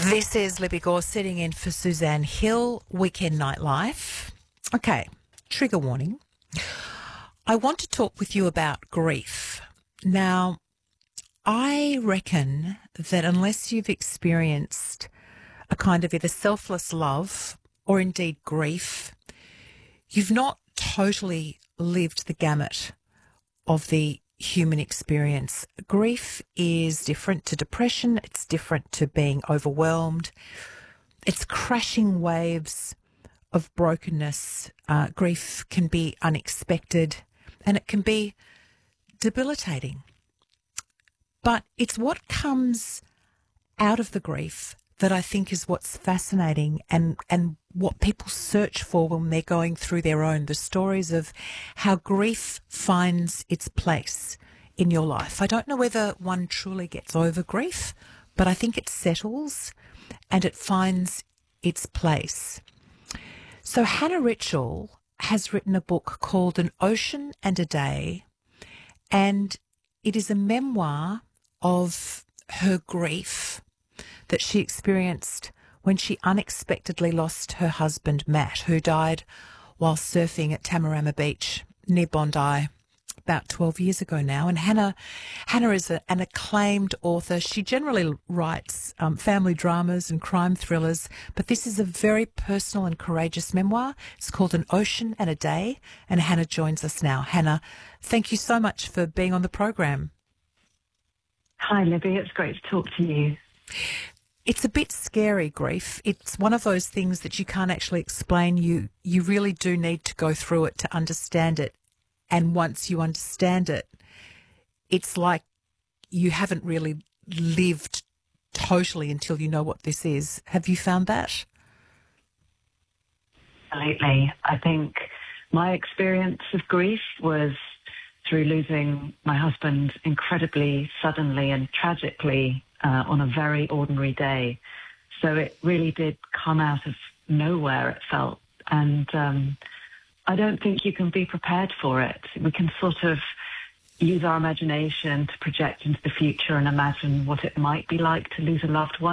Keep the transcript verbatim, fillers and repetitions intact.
This is Libby Gore sitting in for Suzanne Hill, Weekend Nightlife. Okay, trigger warning. I want to talk with you about grief. Now, I reckon that unless you've experienced a kind of either selfless love or indeed grief, you've not totally lived the gamut of the human experience. Grief is different to depression. It's different to being overwhelmed. It's crashing waves of brokenness. Uh, grief can be unexpected and it can be debilitating. But it's what comes out of the grief that I think is what's fascinating and, and what people search for when they're going through their own, the stories of how grief finds its place in your life. I don't know whether one truly gets over grief, but I think it settles and it finds its place. So Hannah Ritchell has written a book called An Ocean and a Day, and it is a memoir of her grief that she experienced when she unexpectedly lost her husband, Matt, who died while surfing at Tamarama Beach near Bondi about twelve years ago now. And Hannah Hannah is a, an acclaimed author. She generally writes um, family dramas and crime thrillers, but this is a very personal and courageous memoir. It's called An Ocean and a Day, and Hannah joins us now. Hannah, thank you so much for being on the program. Hi, Libby. It's great to talk to you. It's a bit scary, grief. It's one of those things that you can't actually explain. You you really do need to go through it to understand it. And once you understand it, it's like you haven't really lived totally until you know what this is. Have you found that? Absolutely. I think my experience of grief was through losing my husband incredibly suddenly and tragically uh, on a very ordinary day. So it really did come out of nowhere, it felt. And um, I don't think you can be prepared for it. We can sort of use our imagination to project into the future and imagine what it might be like to lose a loved one.